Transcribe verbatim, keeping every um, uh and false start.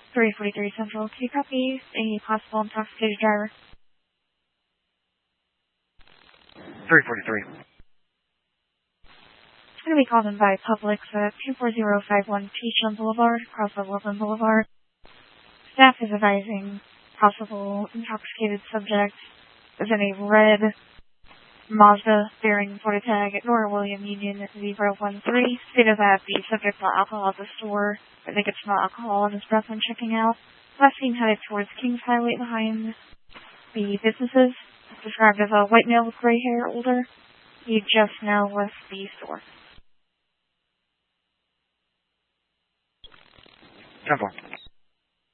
three forty-three Central, two copies, a possible intoxicated driver. three forty-three. It's going to be called in by Publix at two four zero five one Peachland Boulevard, across the Woodland Boulevard. Staff is advising possible intoxicated subject is in a red Mazda bearing Florida tag at Nora William Union zero one three. Stated that the subject bought alcohol at the store, but they could smell alcohol in his breath when checking out. Last seen headed towards Kings Highway behind the businesses. Described as a white male with gray hair, older. He just now left the store. ten four.